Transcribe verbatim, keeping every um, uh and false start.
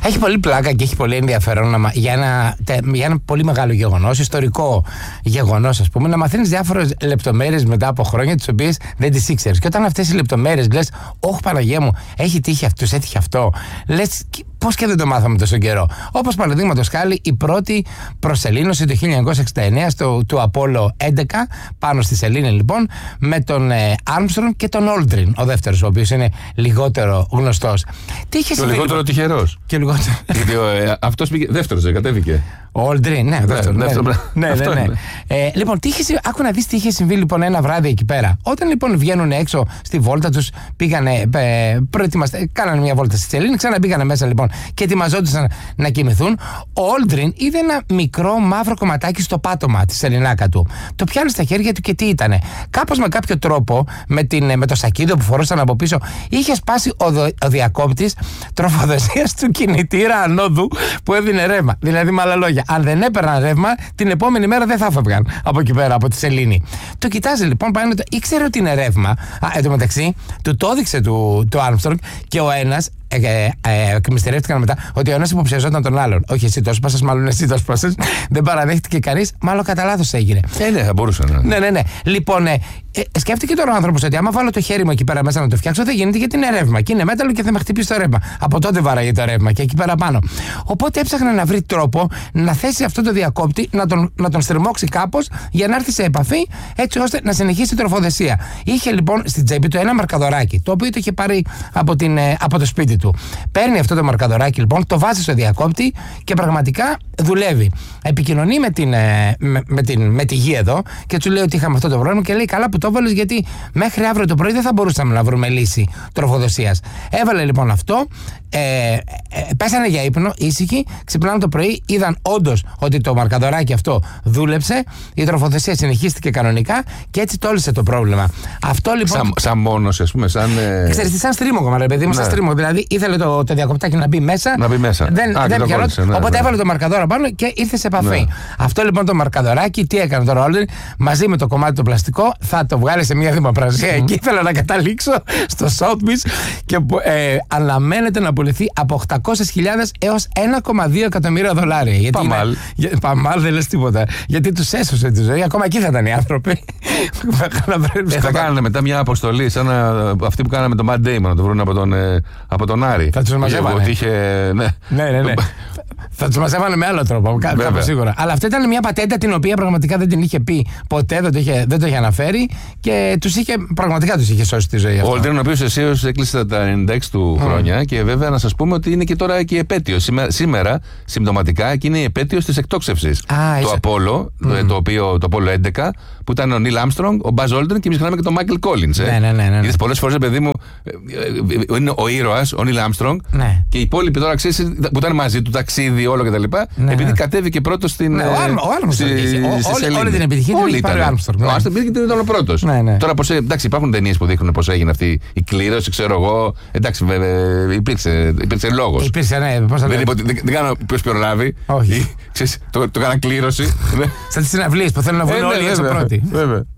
Έχει πολύ πλάκα και έχει πολύ ενδιαφέρον για ένα, για ένα πολύ μεγάλο γεγονός, ιστορικό γεγονός, ας πούμε, να μαθαίνεις διάφορες λεπτομέρειες μετά από χρόνια τις οποίες δεν τις ήξερες. Και όταν αυτές οι λεπτομέρειες λες, όχι Παναγία μου, έχει τύχει αυτό, έτυχε αυτό, λες, πώς και δεν το μάθαμε τόσο καιρό. Όπως παραδείγματος χάρη η πρώτη προσελήνωση το χίλια εννιακόσια εξήντα εννέα στο, του Απόλλω έντεκα, πάνω στη σελήνη λοιπόν, με τον ε, Armstrong και τον Aldrin, ο δεύτερος, ο οποίος είναι λιγότερο γνωστός. Τι είχε συμβεί, λιγότερο λοιπόν, τυχερός. Και λιγότερο. Γιατί ε, αυτός πήγε δεύτερος, δεν κατέβηκε. Ο Aldrin, ναι, δεύτερο. Ναι, δεύτερο, ναι, ναι, ναι, ναι. Ε, λοιπόν, τι είχε, άκου να δεις τι είχε συμβεί λοιπόν ένα βράδυ εκεί πέρα. Όταν λοιπόν βγαίνουν έξω στη βόλτα τους, πήγανε, ε, προετοιμαστε, κάνανε μια βόλτα στη σελήνη, ξαναμπήγανε μέσα λοιπόν και ετοιμαζόντουσαν να κοιμηθούν. Ο Aldrin είδε ένα μικρό μαύρο κομματάκι στο πάτωμα τη σεληνάκα του. Το πιάνει στα χέρια του και τι ήτανε. Κάπως με κάποιο τρόπο, με, την, με το σακίδο που φορούσαν από πίσω, είχε σπάσει ο, δο, ο διακόπτης τροφοδοσίας του κινητήρα ανόδου που έδινε ρεύμα. Δηλαδή, με άλλα λόγια, αν δεν έπαιρναν ρεύμα, την επόμενη μέρα δεν θα έφευγαν από εκεί πέρα, από τη σελήνη. Το κοιτάζει λοιπόν, πάει να το. Ήξερε ότι είναι ρεύμα. Α, εν τω μεταξύ, του το έδειξε του, του Armstrong και ο ένας. Ε, ε, ε, και μυστηρεύτηκαν μετά ότι ο ένας υποψιαζόταν τον άλλον. Όχι, εσύ το σπάσες, μάλλον εσύ το σπάσες. Δεν παραδέχτηκε κανείς, μάλλον κατά λάθος έγινε. Ε, ναι, θα μπορούσε να. Ναι, ναι, ναι. Λοιπόν, ε, ε, σκέφτηκε τώρα ο άνθρωπος ότι άμα βάλω το χέρι μου εκεί πέρα μέσα να το φτιάξω, δεν γίνεται γιατί είναι ρεύμα. Και είναι μέταλλο και θα με χτυπήσει το ρεύμα. Από τότε βάραγε το ρεύμα και εκεί πέρα πάνω. Οπότε έψαχνε να βρει τρόπο να θέσει αυτό το διακόπτη, να τον, να τον στριμώξει κάπως για να έρθει σε επαφή, έτσι ώστε να συνεχίσει η τροφοδεσία. Είχε λοιπόν στην τσέπη του ένα μαρκαδοράκι, το οποίο το είχε πάρει από, την, ε, από το σπίτι του. Παίρνει αυτό το μαρκαδοράκι λοιπόν, το βάζει στο διακόπτη και πραγματικά δουλεύει. Επικοινωνεί με, την, με, με, την, με τη γη εδώ και του λέει ότι είχαμε αυτό το πρόβλημα και λέει καλά που το έβαλες γιατί μέχρι αύριο το πρωί δεν θα μπορούσαμε να βρούμε λύση τροφοδοσίας. Έβαλε λοιπόν αυτό, ε, ε, πέσανε για ύπνο, ήσυχοι, ξυπνάνε το πρωί, είδαν όντως ότι το μαρκαδοράκι αυτό δούλεψε, η τροφοδοσία συνεχίστηκε κανονικά και έτσι τόλισε το πρόβλημα. Αυτό λοιπόν. Σαν, σαν μόνος, ας πούμε, σαν. Ε... Ξέρεις τι, σαν στρίμωγμα, ρε παιδί μου, ναι. Σαν στρίμωγμα. Δηλαδή ήθελε το, το διακοπτάκι να μπει μέσα. Να μπει μέσα. Δεν, Α, δεν κόλλησε, ναι, οπότε ναι. έβαλε το μαρκαδόρο πάνω και ήρθε σε επαφή. Ναι. Αυτό λοιπόν το μαρκαδοράκι, τι έκανε τώρα όλο, μαζί με το κομμάτι το πλαστικό, θα το βγάλει σε μια δημοπρασία. Mm. Εκεί ήθελα να καταλήξω στο Sotheby's και ε, αναμένεται να πουληθεί από οκτακόσιες χιλιάδες έως ένα κόμμα δύο εκατομμύρια δολάρια. Γιατί Παμάλ. Είναι, παμάλ δεν λες τίποτα. Γιατί τους έσωσε τη ζωή. Ακόμα εκεί θα ήταν οι άνθρωποι. ε, θα κάνανε μετά μια αποστολή, σαν αυτή που κάναμε με τον Matt Damon, να το βρουν από τον, ε, από τον Άρη. Θα τους μαζεύανε. Είχε, ναι, ναι, ναι. ναι. Θα τους μαζεύανε με άλλο τρόπο, κάπου σίγουρα. Αλλά αυτή ήταν μια πατέντα την οποία πραγματικά δεν την είχε πει ποτέ, δεν το είχε, δεν το είχε αναφέρει και τους είχε, πραγματικά τους είχε σώσει τη ζωή. Ο Aldrin, ο οποίος αισίως έκλεισε τα ενενήντα έξι του mm. χρόνια και βέβαια να σας πούμε ότι είναι και τώρα και η επέτειος. Σήμερα, σήμερα συμπτωματικά και είναι η επέτειος της εκτόξευσης ah, του Απόλλω, mm. το, το, οποίο, το Απόλλω έντεκα, που ήταν ο Neil Armstrong, ο Buzz Aldrin και εμείς είχαμε και τον Michael Collins. Ε. Ναι, ναι, ναι, ναι, ναι. Είδες πολλές φορές, παιδί μου, είναι ο ήρωας, ο Neil Armstrong, ναι. Και οι υπόλοιποι τώρα ξέρεις που ήταν μαζί του, ταξίδι, όλο κτλ. Ναι, επειδή ναι. κατέβηκε πρώτος στην. Ναι, ο Armstrong. Όλη την επιτυχία του είχε πάρει ο Armstrong. Ο Armstrong πήγε και ήταν ο πρώτος. Τώρα, εντάξει, υπάρχουν ταινίες που δείχνουν πώς έγινε αυτή η κλήρωση, ξέρω εγώ. Εντάξει, υπήρξε λόγος. Υπήρξε, ναι, πώς θα λέγαμε. Δεν κάνω ποιος προλάβει. Όχι. Το έκανα κλήρωση. Σαν τις συναυλίες που θέλουν να βγουν όλοι έξω πρώτοι. Βέβαια.